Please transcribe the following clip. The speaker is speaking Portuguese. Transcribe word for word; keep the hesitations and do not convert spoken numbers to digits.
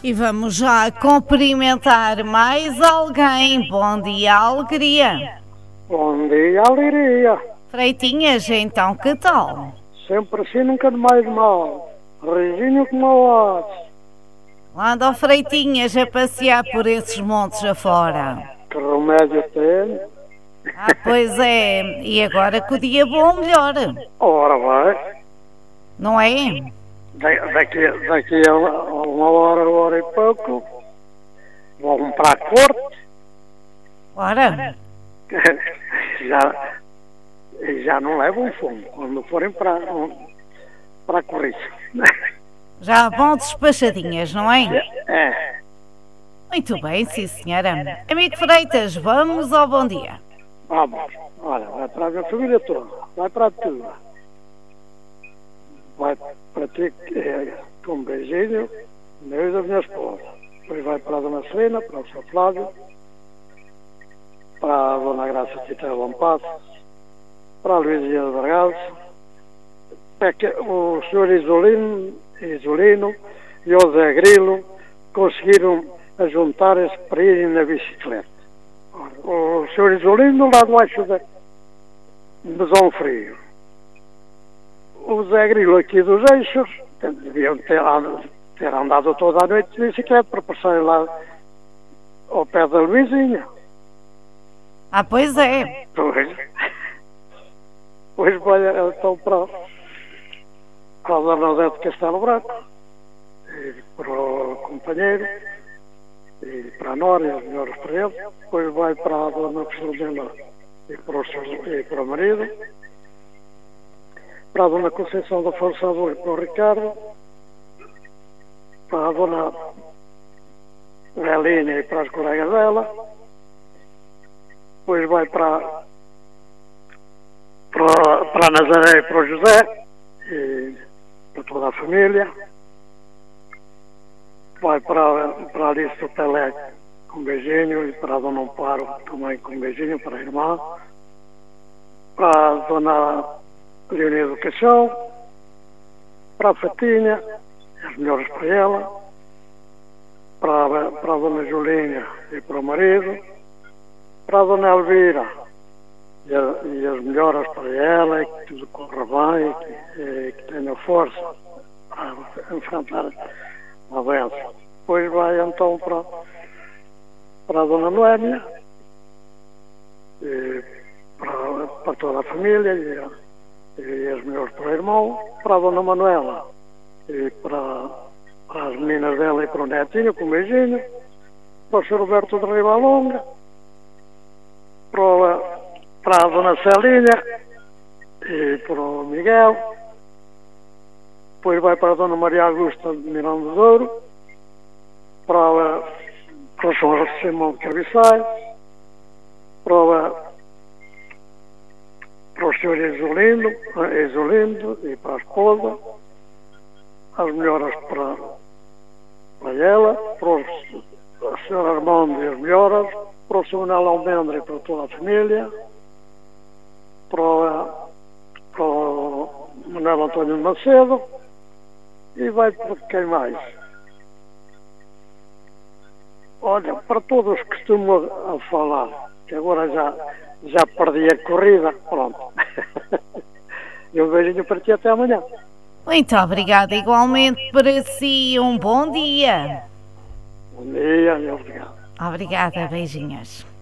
E vamos já cumprimentar mais alguém. Bom dia, alegria. Bom dia, alegria. Freitinhas, então, que tal? Sempre assim, nunca de mais mal. Reginho como o aço. Lá andam Freitinhas a passear por esses montes afora. Que remédio tem? Ah, pois é. E agora que o dia bom, melhor. Ora vai. Não é? Da- Daqui, daqui a uma hora, uma hora e pouco, vão para a corte. Ora, Já, já não levam fumo quando forem para, para a corrida. já vão despachadinhas, não é? É. Muito bem, sim senhora. Amigo Freitas, vamos ao bom dia. Vamos. Olha, vai para a minha família toda. Vai para a tua. Vai para ti é, com um beijinho, meu e da minha esposa. Depois vai para a Dona Serena, para o seu Flávio, para a Dona Graça Tita Lampasso, para a Luísa Vargas, é que o senhor Isolino, Isolino e o Zé Grilo conseguiram ajuntar-se para irem na bicicleta. O senhor Isolino lá debaixo da Mesão Frio. O Zé Grilo aqui dos Eixos deviam ter, ter andado toda a noite de bicicleta para passarem lá ao pé da Luizinha. Ah, pois é. Pois, pois vai então para, para a Dona Odete Castelo Branco, e para o companheiro, e para a Nora e as melhores para ele. Depois vai para a Dona Filomena e para o, seu, e para o marido. Para a Dona Conceição da Força e para o Ricardo, para a Dona Galina e para as colegas dela, depois vai para, para, para a Nazaré e para o José, e para toda a família, vai para, para a Alice do Pelé com um beijinho, e para a Dona Amparo também com um beijinho, para a irmã, para a Dona Leonida do Caixão, para a Fatinha, as melhores para ela, para, a- para a Dona Julinha e para o marido, para a Dona Elvira e, a- e as melhoras para ela, e que tudo corra bem, e que, e que tenha força para enfrentar a doença. Depois vai então para, para a Dona Noémia, e para, para toda a família, e, a- e as melhores para o irmão, para a Dona Manuela e para, para as meninas dela e para o netinho, com um beijinho, para o senhor Roberto de Ribalonga, para, o- para a Dona Celinha e para o Miguel. Depois vai para a Dona Maria Augusta de Miranda de Douro, para, a- para o senhor Simão de Carviçais, para o para o senhor Exolindo, Exolindo e para a esposa, as melhoras para, para ela, para o, o senhor Armando e as melhoras, para o senhor Manuel Almendra e para toda a família, para, o- para o Manuel António Macedo, e vai para quem mais? Olha, para todos que costumam a falar, que agora já, já perdi a corrida, pronto. E um beijinho para ti até amanhã. Muito obrigada igualmente para si. Um bom dia. Bom dia e obrigado. Obrigada, beijinhos.